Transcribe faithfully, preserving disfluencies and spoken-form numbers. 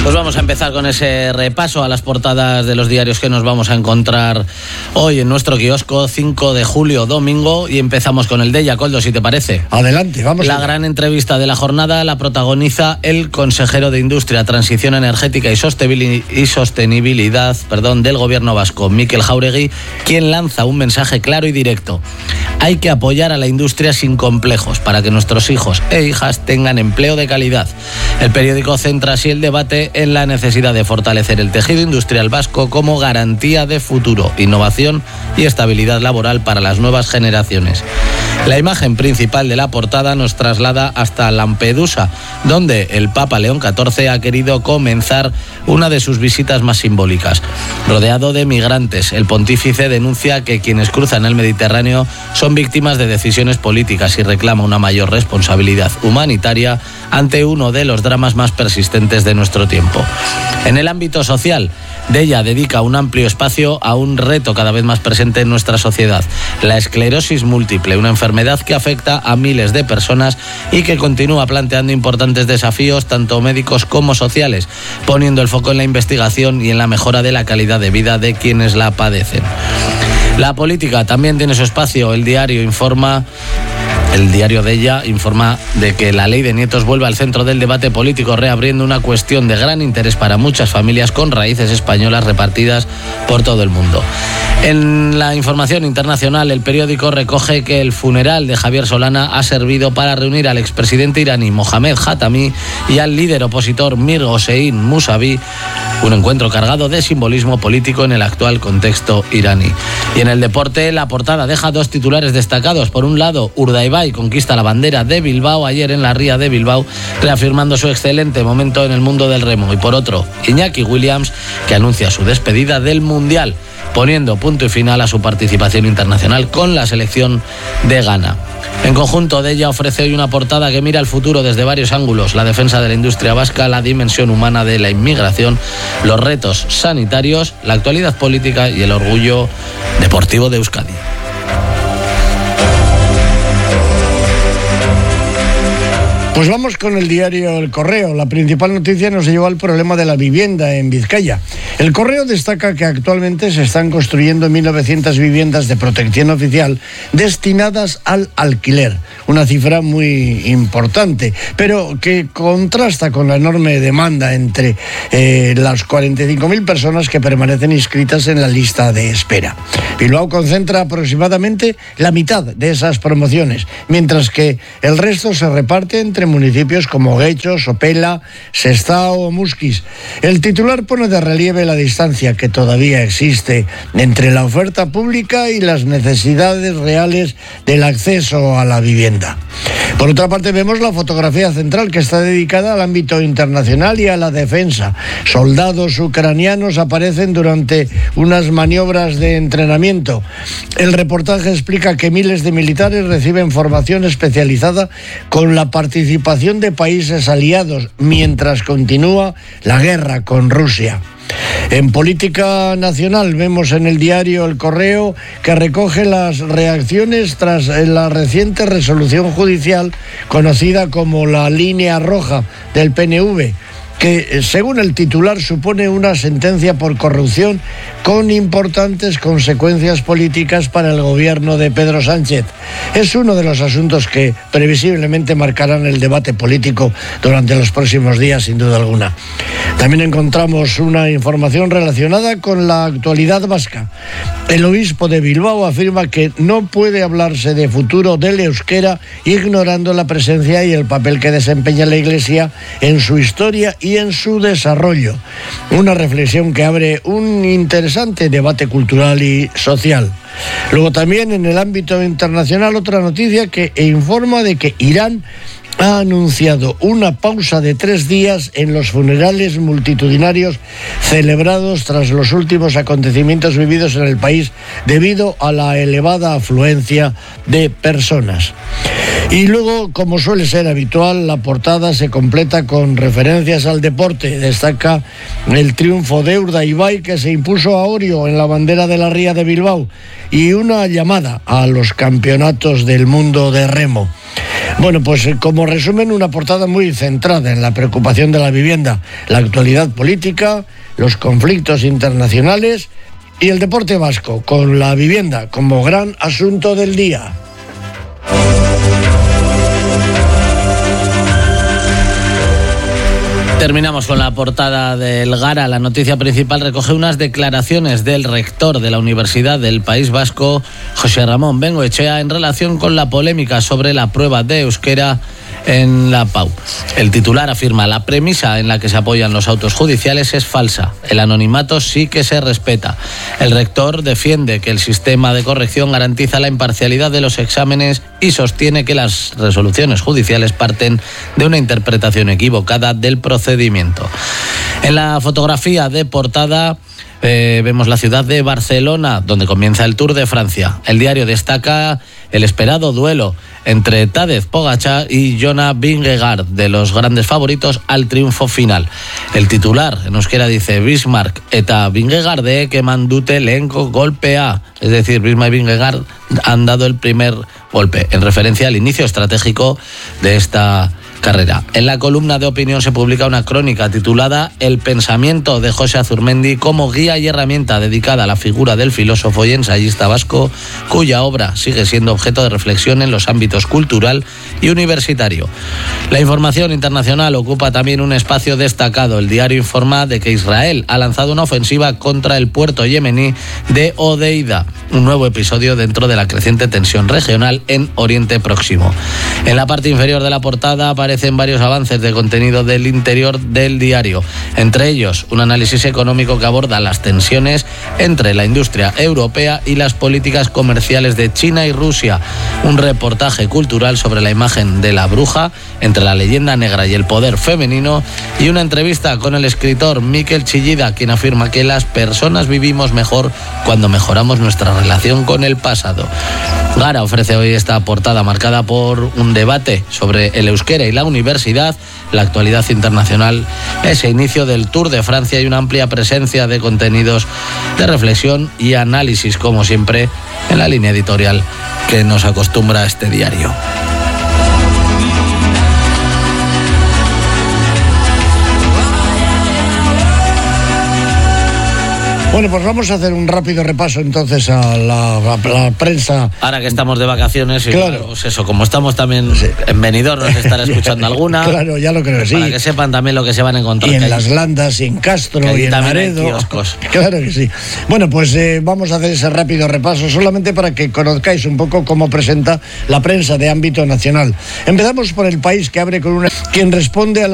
Pues vamos a empezar con ese repaso a las portadas de los diarios que nos vamos a encontrar hoy en nuestro kiosco, cinco de julio, domingo, y empezamos con el de ella, Coldo, si te parece. Adelante, vamos. La gran entrevista de la jornada la protagoniza el consejero de Industria, Transición Energética y Sostenibilidad perdón, del Gobierno vasco, Mikel Jáuregui, quien lanza un mensaje claro y directo. Hay que apoyar a la industria sin complejos para que nuestros hijos e hijas tengan empleo de calidad. El periódico centra así el debate en la necesidad de fortalecer el tejido industrial vasco como garantía de futuro, innovación y estabilidad laboral para las nuevas generaciones. La imagen principal de la portada nos traslada hasta Lampedusa, donde el Papa León catorce ha querido comenzar una de sus visitas más simbólicas. Rodeado de migrantes, el pontífice denuncia que quienes cruzan el Mediterráneo son víctimas de decisiones políticas y reclama una mayor responsabilidad humanitaria ante uno de los dramas más persistentes de nuestro tiempo. En el ámbito social, Della dedica un amplio espacio a un reto cada vez más presente en nuestra sociedad, la esclerosis múltiple, una enfermedad que afecta a miles de personas y que continúa planteando importantes desafíos tanto médicos como sociales, poniendo el foco en la investigación y en la mejora de la calidad de vida de quienes la padecen. La política también tiene su espacio. El diario informa... El diario de ella informa de que la ley de nietos vuelve al centro del debate político, reabriendo una cuestión de gran interés para muchas familias con raíces españolas repartidas por todo el mundo. En la información internacional, el periódico recoge que el funeral de Javier Solana ha servido para reunir al expresidente iraní Mohamed Khatami y al líder opositor Mir Hossein Mousavi, un encuentro cargado de simbolismo político en el actual contexto iraní. Y en el deporte, la portada deja dos titulares destacados. Por un lado, Urdaibai conquista la bandera de Bilbao ayer en la ría de Bilbao, reafirmando su excelente momento en el mundo del remo. Y por otro, Iñaki Williams, que anuncia su despedida del Mundial, poniendo punto y final a su participación internacional con la selección de Ghana. En conjunto, de ella ofrece hoy una portada que mira al futuro desde varios ángulos: la defensa de la industria vasca, la dimensión humana de la inmigración, los retos sanitarios, la actualidad política y el orgullo deportivo de Euskadi. Pues vamos con el diario El Correo. La principal noticia nos lleva al problema de la vivienda en Vizcaya. El Correo destaca que actualmente se están construyendo mil novecientas viviendas de protección oficial destinadas al alquiler, una cifra muy importante, pero que contrasta con la enorme demanda entre eh, las cuarenta y cinco mil personas que permanecen inscritas en la lista de espera. Bilbao concentra aproximadamente la mitad de esas promociones, mientras que el resto se reparte entre municipios como Guecho, Sopela, Sestao o Musquis. El titular pone de relieve la distancia que todavía existe entre la oferta pública y las necesidades reales del acceso a la vivienda. Por otra parte, vemos la fotografía central, que está dedicada al ámbito internacional y a la defensa. Soldados ucranianos aparecen durante unas maniobras de entrenamiento. El reportaje explica que miles de militares reciben formación especializada con la participación de países aliados mientras continúa la guerra con Rusia. En política nacional vemos en el diario El Correo que recoge las reacciones tras la reciente resolución judicial conocida como la línea roja del P N V, que según el titular supone una sentencia por corrupción con importantes consecuencias políticas para el gobierno de Pedro Sánchez. Es uno de los asuntos que previsiblemente marcarán el debate político durante los próximos días, sin duda alguna. También encontramos una información relacionada con la actualidad vasca. El obispo de Bilbao afirma que no puede hablarse de futuro del euskera ignorando la presencia y el papel que desempeña la Iglesia en su historia y en su desarrollo. Una reflexión que abre un interesante debate cultural y social. Luego también en el ámbito internacional otra noticia que informa de que Irán ha anunciado una pausa de tres días en los funerales multitudinarios celebrados tras los últimos acontecimientos vividos en el país debido a la elevada afluencia de personas. Y luego, como suele ser habitual, la portada se completa con referencias al deporte. Destaca el triunfo de Urdaibai, que se impuso a Orio en la bandera de la ría de Bilbao, y una llamada a los campeonatos del mundo de remo. Bueno, pues como resumen, una portada muy centrada en la preocupación de la vivienda, la actualidad política, los conflictos internacionales y el deporte vasco, con la vivienda como gran asunto del día. Terminamos con la portada del Gara. La noticia principal recoge unas declaraciones del rector de la Universidad del País Vasco, José Ramón Bengoechea, en relación con la polémica sobre la prueba de euskera en la P A U. El titular afirma: la premisa en la que se apoyan los autos judiciales es falsa. El anonimato sí que se respeta. El rector defiende que el sistema de corrección garantiza la imparcialidad de los exámenes y sostiene que las resoluciones judiciales parten de una interpretación equivocada del procedimiento. En la fotografía de portada Eh, vemos la ciudad de Barcelona, donde comienza el Tour de Francia. El diario destaca el esperado duelo entre Tadej Pogačar y Jonas Vingegaard, de los grandes favoritos al triunfo final. El titular en euskera dice: Bismarck eta Vingegaardek eman dute lehenko golpea, es decir, Bismarck y Vingegaard han dado el primer golpe, en referencia al inicio estratégico de esta carrera. En la columna de opinión se publica una crónica titulada El pensamiento de José Azurmendi como guía y herramienta dedicada a la figura del filósofo y ensayista vasco, cuya obra sigue siendo objeto de reflexión en los ámbitos cultural y universitario. La información internacional ocupa también un espacio destacado. El diario informa de que Israel ha lanzado una ofensiva contra el puerto yemení de Hodeida, un nuevo episodio dentro de la creciente tensión regional en Oriente Próximo. En la parte inferior de la portada aparece en varios avances de contenido del interior del diario, entre ellos un análisis económico que aborda las tensiones entre la industria europea y las políticas comerciales de China y Rusia, un reportaje cultural sobre la imagen de la bruja entre la leyenda negra y el poder femenino, y una entrevista con el escritor Mikel Chillida, quien afirma que las personas vivimos mejor cuando mejoramos nuestra relación con el pasado. Gara ofrece hoy esta portada marcada por un debate sobre el euskera y la universidad, la actualidad internacional, ese inicio del Tour de Francia y una amplia presencia de contenidos de reflexión y análisis, como siempre, en la línea editorial que nos acostumbra este diario. Bueno, pues vamos a hacer un rápido repaso entonces a la, a la prensa. Ahora que estamos de vacaciones, y claro, pues eso, como estamos también sí. en Benidorm, nos estará escuchando alguna. Claro, ya lo creo, sí. Para que sepan también lo que se van a encontrar. Y en Las Landas, y en Castro, y en Laredo. Claro que sí. Bueno, pues eh, vamos a hacer ese rápido repaso, solamente para que conozcáis un poco cómo presenta la prensa de ámbito nacional. Empezamos por El País, que abre con una... quien responde a la